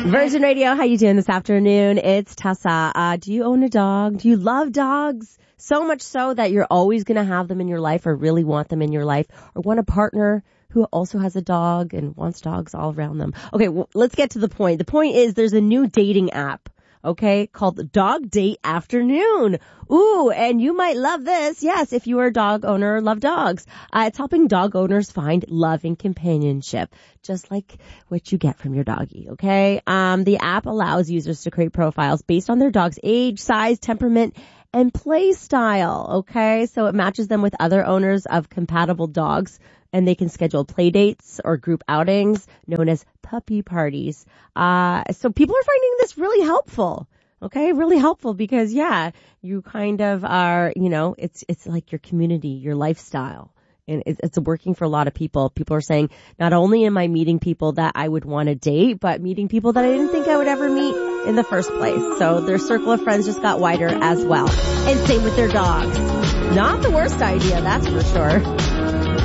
Virgin Radio, how you doing this afternoon? It's Tessa. Do you own a dog? Do you love dogs? So much so that you're always going to have them in your life or really want them in your life, or want a partner who also has a dog and wants dogs all around them. Okay, well, let's get to the point. The point is there's a new dating app, okay, called Dog Date Afternoon. Ooh, and you might love this. Yes, if you are a dog owner or love dogs. It's helping dog owners find love and companionship, just like what you get from your doggy, okay? The app allows users to create profiles based on their dog's age, size, temperament, and play style, okay? So it matches them with other owners of compatible dogs, and they can schedule play dates or group outings known as puppy parties. So people are finding this really helpful. Okay, really helpful because, yeah, you kind of are, you know, it's like your community, your lifestyle. And it's working for a lot of people. People are saying, not only am I meeting people that I would want to date, but meeting people that I didn't think I would ever meet in the first place. So their circle of friends just got wider as well. And same with their dogs. Not the worst idea, that's for sure.